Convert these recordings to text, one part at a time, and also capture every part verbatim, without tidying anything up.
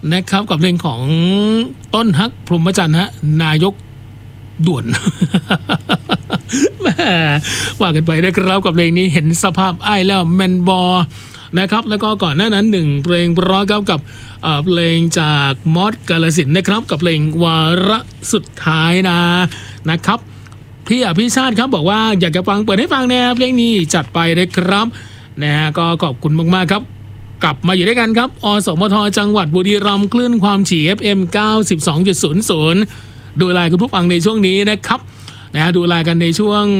นะครับกับเพลงของต้นฮักพรหมจันทร์ฮะนายกด่วน แม่ว่ากันไปนะครับกับเพลงนี้เห็นสภาพไอ้แล้วแมนบอนะครับแล้วก็ก่อนหน้านั้นหนึ่งเพลงร้องกับเพลงจากมอสกาลสินนะครับกับเพลงวาระสุดท้ายนะนะครับพี่อภิชาติครับบอกว่าอยากจะฟังเปิดให้ฟังแนวเพลงนี้จัดไปเลยครับนะฮะก็ขอบคุณมากๆครับกลับมาอยู่ด้วยกันครับอสมทจังหวัดบุรีรัมย์คลื่นความถี่ เอฟ เอ็ม เก้าสิบสองจุดศูนย์ศูนย์ดูแลคุณผู้ฟังในช่วงนี้นะครับนะฮะดูแลกันในช่วง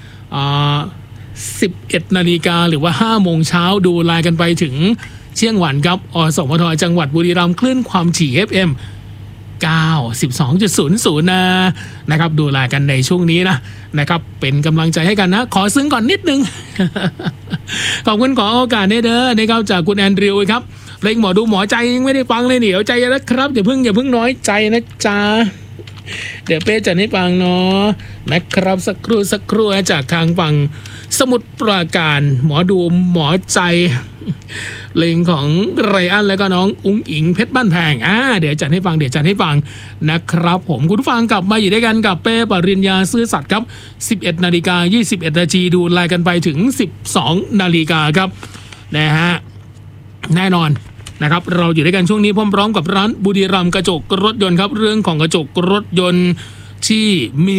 สิบเอ็ดนาฬิกาหรือว่าห้าโมงเช้าดูแลกันไปถึงเชียงหวันครับอสมทจังหวัดบุรีรัมย์คลื่นความถี่ เอฟ เอ็ม เก้าสิบสองจุดศูนย์ศูนย์นะนะครับดูแลกันในช่วงนี้นะนะครับเป็นกำลังใจให้กันนะขอซึ้งก่อนนิดนึง ขอบคุณขอโอกาสเด้อนะครับจากคุณแอนดริวครับเพลงหมอดูหมอใจยังไม่ได้ฟังเลยเดี๋ยวใจนะครับอย่าเพิ่งอย่าเพิ่งน้อยใจนะจ๊ะเดี๋ยวเป้จะให้ฟังเนาะนะครับสักครู่สักครู่จากทางฝั่งสมุทรปราการหมอดูหมอใจเพลงของไรอันแล้วก็น้องอุ้งอิงเพชรบ้านแพงอ่าเดี๋ยวจัดให้ฟังเดี๋ยวจัดให้ฟังนะครับผมคุณผู้ฟังกลับมาอยู่ด้วยกันกับเป้ปริญญาซื่อสัตย์ครับ สิบเอ็ดนาฬิกายี่สิบเอ็ดนาทีดูไลน์กันไปถึง สิบสองนาฬิกาครับนะฮะแน่นอนนะครับเราอยู่ด้วยกันช่วงนี้พร้อมๆกับร้านบุรีรัมย์กระจกรถยนต์ครับเรื่องของกระจกรถยนต์ที่มี